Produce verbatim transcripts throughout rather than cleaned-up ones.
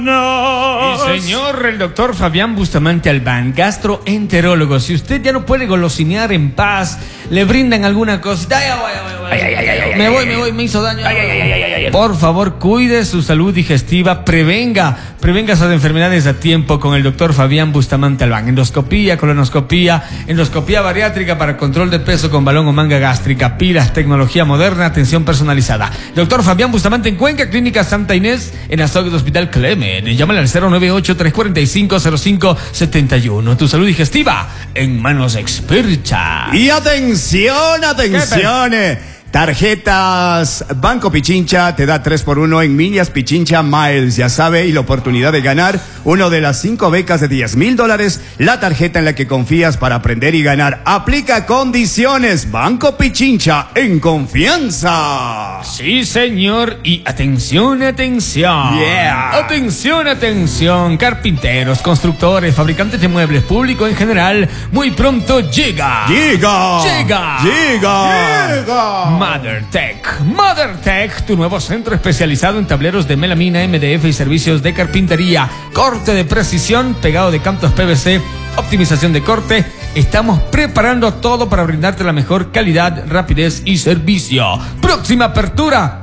No. Y señor, el doctor Fabián Bustamante Albán, gastroenterólogo. Si usted ya no puede golosinear en paz, le brindan alguna cosita. Ay, ay, ay, ay, ay, ay, ay, me voy, me voy, me hizo daño. Ay, ay, ay, ay, ay, ay. Por favor, cuide su salud digestiva, prevenga, prevenga esas enfermedades a tiempo con el doctor Fabián Bustamante Albán. Endoscopía, colonoscopía, endoscopía bariátrica para control de peso con balón o manga gástrica, pilas, tecnología moderna, atención personalizada. Doctor Fabián Bustamante en Cuenca, Clínica Santa Inés, en Azogues Hospital Clemen. Llámale al cero nueve ocho, tres cuatro cinco, cero cinco siete uno. Tu salud digestiva en manos expertas. Y atención, atención. Tarjetas Banco Pichincha te da tres por uno en millas Pichincha Miles, ya sabe, y la oportunidad de ganar una de las cinco becas de diez mil dólares, la tarjeta en la que confías para aprender y ganar. Aplica condiciones. Banco Pichincha, en confianza. Sí, señor, y atención, atención. Yeah. Atención, atención. Carpinteros, constructores, fabricantes de muebles, público en general, muy pronto llega. Llega. Llega. Llega. Llega. MotherTech. MotherTech, tu nuevo centro especializado en tableros de melamina, M D F y servicios de carpintería, corte de precisión, pegado de cantos P V C, optimización de corte. Estamos preparando todo para brindarte la mejor calidad, rapidez y servicio. Próxima apertura: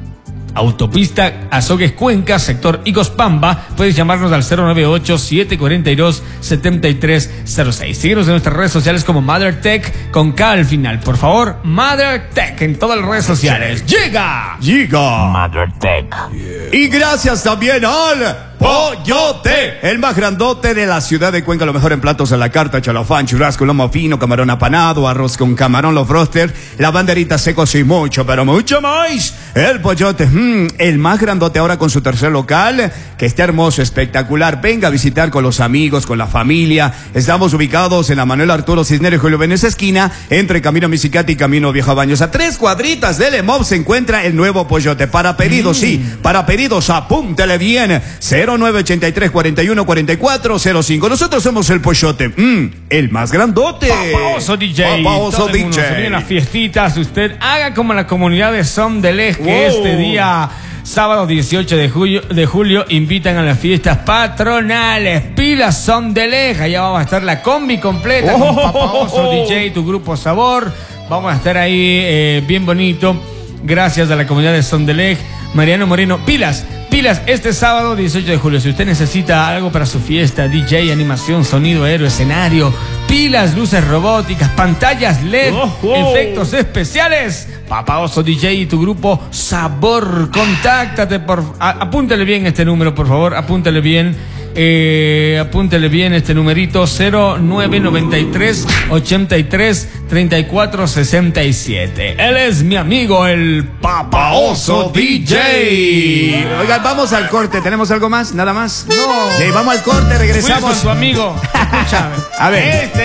Autopista Azogues Cuenca, sector Igospamba. Puedes llamarnos al cero nueve ocho, siete cuatro dos, siete tres cero seis. Síguenos en nuestras redes sociales como MotherTech con K al final. Por favor, MotherTech en todas las redes sociales. ¡Llega! Llega. MotherTech. Yeah. Y gracias también al Pollote, el más grandote de la ciudad de Cuenca, lo mejor en platos a la carta: chalafán, churrasco, lomo fino, camarón apanado, arroz con camarón, los broster, la banderita secos y mucho, pero mucho más. El Pollote, mmm, el más grandote ahora con su tercer local, que está hermoso, espectacular. Venga a visitar con los amigos, con la familia. Estamos ubicados en la Manuel Arturo Cisneros y Julio Vélez esquina, entre Camino Misicati y Camino Viejo Baños. A tres cuadritas del EMOV se encuentra el nuevo Pollote. Para pedidos, mm. sí, para pedidos, apúntele bien. cero nueve ocho tres, cuatro uno, cuatro cuatro cero cinco. Nosotros somos el Pollote, mm, el más grandote. Papaoso D J. Papaoso Todo el D mundo J. se vienen las fiestitas. Usted haga como la comunidad de Som del Eje, que Wow. este día, sábado dieciocho de julio, de julio, invitan a las fiestas patronales. Pilas Som del Eje. Allá vamos a estar la combi completa Oh. con Papaoso D J, tu grupo Sabor. Vamos a estar ahí eh, bien bonito. Gracias a la comunidad de Som del Eje. Mariano Moreno, pilas. Pilas, este sábado dieciocho de julio, si usted necesita algo para su fiesta, D J, animación, sonido, aéreo, escenario, pilas, luces robóticas, pantallas L E D, oh, oh. efectos especiales, Papaoso D J y tu grupo Sabor. Contáctate, por, a, apúntale bien este número, por favor, apúntale bien. Eh, apúntele bien este numerito: cero nueve nueve tres, ochenta y tres, treinta y cuatro sesenta y siete. Él es mi amigo, el Papaoso D J. Oigan, vamos al corte. ¿Tenemos algo más? ¿Nada más? No. Sí, vamos al corte, regresamos. Wilson, tu amigo. Escúchame. A ver. Este